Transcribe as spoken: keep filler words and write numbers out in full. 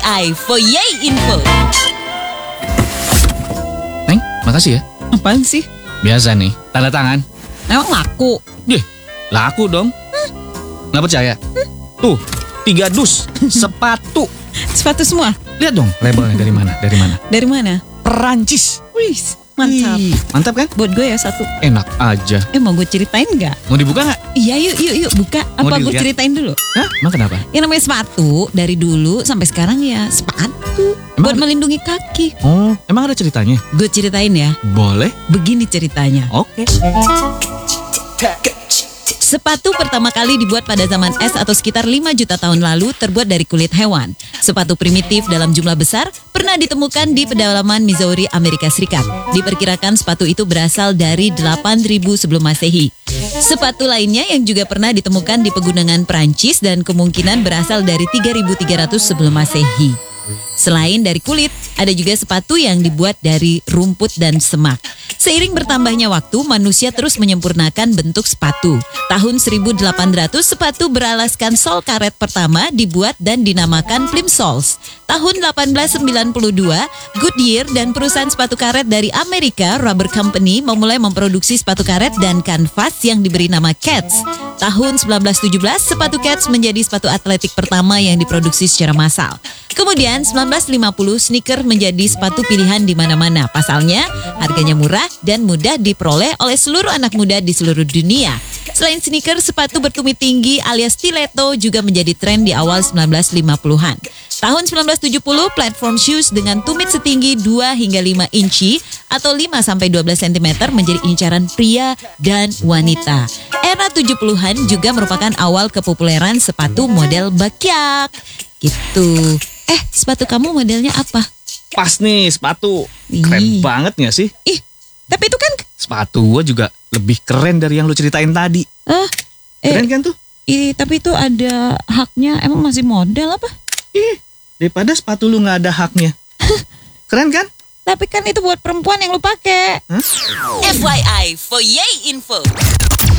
I for Yay Info. Neng, makasih ya. Apaan sih? Biasa nih, tanda tangan. Emang laku? Deh, laku dong. Nggak percaya? Tuh, tiga dus sepatu. Sepatu semua? Lihat dong labelnya dari mana? Dari mana? Dari mana? Perancis. Wih, mantap. Wih, mantap kan? Buat gue ya satu. Enak aja. Eh mau gue ceritain nggak? Mau dibuka nggak? Iya yuk yuk yuk buka. Mau Apa gue dilihat? ceritain dulu? Hah? Emang kenapa? Yang namanya sepatu dari dulu sampai sekarang ya sepatu. Emang Buat ada- melindungi kaki. Oh, emang ada ceritanya? Gue ceritain ya. Boleh. Begini ceritanya. Oke. Sepatu pertama kali dibuat pada zaman es atau sekitar lima juta tahun lalu terbuat dari kulit hewan. Sepatu primitif dalam jumlah besar pernah ditemukan di pedalaman Missouri, Amerika Serikat. Diperkirakan sepatu itu berasal dari delapan ribu sebelum Masehi. Sepatu lainnya yang juga pernah ditemukan di pegunungan Prancis dan kemungkinan berasal dari tiga ribu tiga ratus sebelum Masehi. Selain dari kulit, ada juga sepatu yang dibuat dari rumput dan semak. Seiring bertambahnya waktu, manusia terus menyempurnakan bentuk sepatu. Tahun seribu delapan ratus, sepatu beralaskan sol karet pertama dibuat dan dinamakan plimsolls. Tahun delapan belas sembilan puluh dua, Goodyear dan perusahaan sepatu karet dari Amerika, Rubber Company, memulai memproduksi sepatu karet dan kanvas yang diberi nama Keds. Tahun sembilan belas tujuh belas, sepatu Keds menjadi sepatu atletik pertama yang diproduksi secara massal. Kemudian sembilan belas lima puluh, sneaker menjadi sepatu pilihan di mana-mana. Pasalnya, harganya murah dan mudah diperoleh oleh seluruh anak muda di seluruh dunia. Selain sneaker, sepatu bertumit tinggi alias stiletto juga menjadi tren di awal sembilan belas lima puluhan. Tahun sembilan belas tujuh puluh, platform shoes dengan tumit setinggi dua hingga lima inci atau lima sampai dua belas sentimeter menjadi incaran pria dan wanita. Era tujuh puluhan juga merupakan awal kepopuleran sepatu model bakyak. Gitu. Eh, sepatu kamu modelnya apa? Pas nih sepatu. Keren Ih. banget gak sih? Ih, tapi itu kan Sepatu gua juga lebih keren dari yang lu ceritain tadi. eh Keren eh kan tuh? ih, tapi itu ada haknya. Emang masih model apa? Ih, daripada sepatu lu gak ada haknya. Keren kan? Tapi kan itu buat perempuan yang lu pakai. Hah? F Y I for Yay Info.